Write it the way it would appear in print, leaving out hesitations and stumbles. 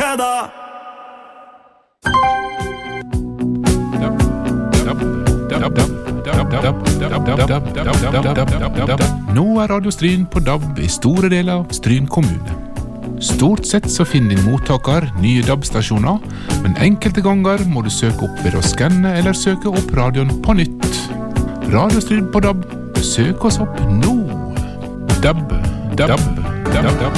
kødda. Nå Radio Stryn på DAB I store deler av Stryn kommune. Stort sett så finner din mottaker nye DAB-stasjoner, men enkelte ganger må du søke opp ved å skanne eller søke opp radioen på nytt. Radio Stryn på DAB, søk oss opp nå. DAB.